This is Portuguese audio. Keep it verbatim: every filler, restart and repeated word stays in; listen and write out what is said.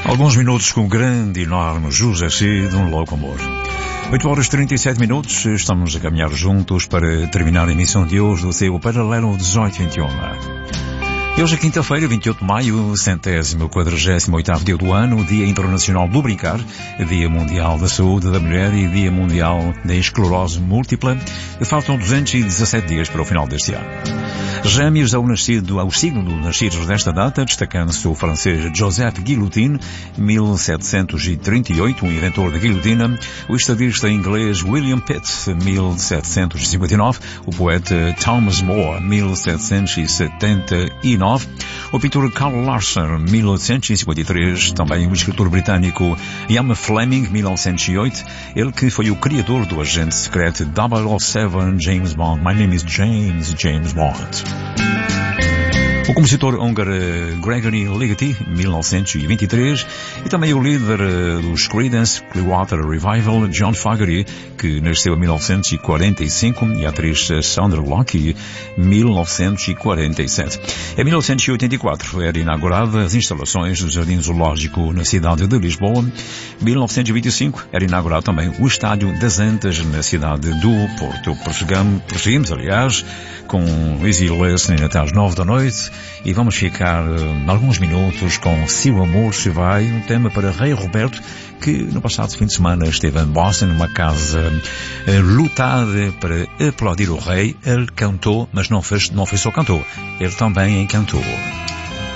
Alguns minutos com o grande, enorme José Cid, um louco amor. oito horas e trinta e sete minutos, estamos a caminhar juntos para terminar a emissão de hoje do seu Paralelo dezoito vinte e um. E hoje é quinta-feira, vinte e oito de maio, centésimo quadragésimo oitavo dia do ano, Dia Internacional do Brincar, Dia Mundial da Saúde da Mulher e Dia Mundial da Esclerose Múltipla. Faltam duzentos e dezassete dias para o final deste ano. Gêmeos ao nascido, ao signo dos nascidos desta data, destacando-se o francês Joseph Guillotin, mil setecentos e trinta e oito, o inventor da guilhotina, o estadista inglês William Pitt, mil setecentos e cinquenta e nove, o poeta Thomas More, mil setecentos e setenta e nove, o pintor Carl Larsson, mil oitocentos e cinquenta e três, também o escritor britânico Ian Fleming, mil novecentos e oito, ele que foi o criador do agente secreto double oh seven James Bond. My name is James, James Bond. O compositor húngaro Gregory Ligeti, mil novecentos e vinte e três, e também o líder dos Creedence Clearwater Revival, John Fogerty, que nasceu em mil novecentos e quarenta e cinco, e a atriz Sandra Locke, mil novecentos e quarenta e sete. Em mil novecentos e oitenta e quatro era inaugurada as instalações do Jardim Zoológico na cidade de Lisboa. Em mil novecentos e vinte e cinco era inaugurado também o Estádio das Antas na cidade do Porto. Prosseguimos, prosseguimos aliás, com Easy Listening até às nove da noite, e vamos ficar uh, alguns minutos com Se o Amor Se Vai, um tema para Rei Roberto, que no passado fim de semana esteve em Boston, numa casa uh, lotada para aplaudir o rei. Ele cantou, mas não foi, não foi só cantou, ele também encantou.